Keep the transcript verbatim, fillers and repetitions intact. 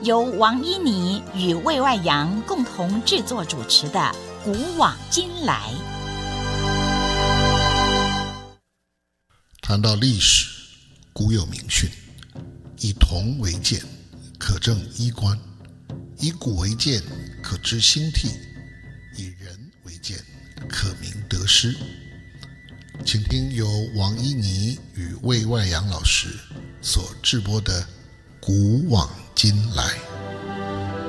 由王一妮与魏外阳共同制作主持的《古往今来》。 谈到历史，古有名训：以铜为鉴，可正衣冠；以古为鉴，可知兴替；以人为鉴，可明得失。请听由王一妮与魏外阳老师所制播的《古往今来》。